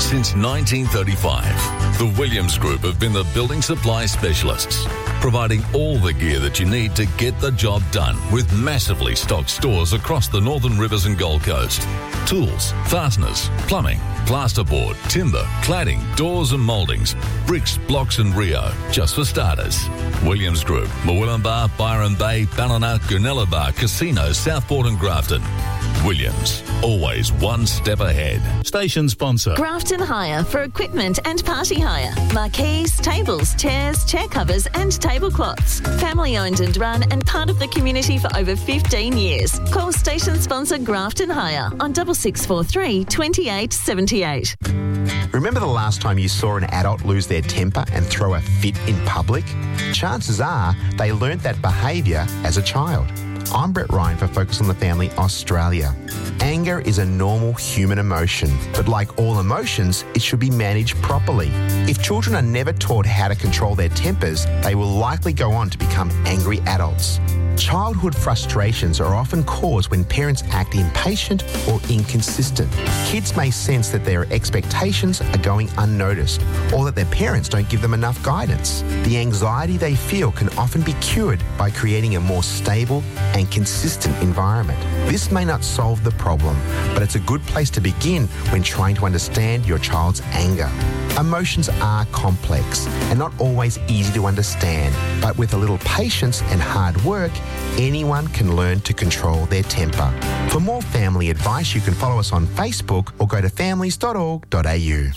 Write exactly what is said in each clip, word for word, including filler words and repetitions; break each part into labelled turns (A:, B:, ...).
A: Since nineteen thirty-five, the Williams Group have been the building supply specialists, providing all the gear that you need to get the job done with massively stocked stores across the Northern Rivers and Gold Coast. Tools, fasteners, plumbing, plasterboard, timber, cladding, doors and mouldings, bricks, blocks and Rio, just for starters. Williams Group, Murwillumbah, Byron Bay, Ballina, Goonellabah, Casino, Southport and Grafton. Williams, always one step ahead.
B: Station sponsor.
C: Grafton Hire for equipment and party hire. Marquees, tables, chairs, chair covers and tablecloths. Family owned and run and part of the community for over fifteen years. Call station sponsor Grafton Hire on double six four three, twenty-eight seventy-eight.
D: Remember the last time you saw an adult lose their temper and throw a fit in public? Chances are they learnt that behaviour as a child. I'm Brett Ryan for Focus on the Family Australia. Anger is a normal human emotion, but like all emotions, it should be managed properly. If children are never taught how to control their tempers, they will likely go on to become angry adults. Childhood frustrations are often caused when parents act impatient or inconsistent. Kids may sense that their expectations are going unnoticed or that their parents don't give them enough guidance. The anxiety they feel can often be cured by creating a more stable and consistent environment. This may not solve the problem, but it's a good place to begin when trying to understand your child's anger. Emotions are complex and not always easy to understand, but with a little patience and hard work, anyone can learn to control their temper. For more family advice, you can follow us on Facebook or go to families dot org dot a u.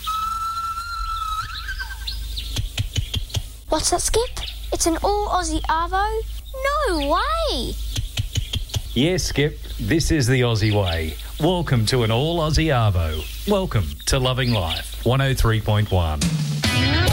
E: What's that, Skip? It's an all-Aussie Arvo? No way!
B: Yes, Skip, this is the Aussie way. Welcome to an all-Aussie Arvo. Welcome to Loving Life, one oh three point one.